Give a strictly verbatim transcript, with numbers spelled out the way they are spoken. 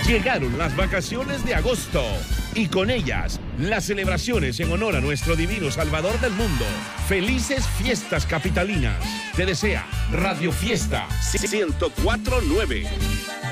Llegaron las vacaciones de agosto y con ellas las celebraciones en honor a nuestro divino Salvador del mundo. Felices fiestas capitalinas. Te desea Radio Fiesta ciento cuatro punto nueve.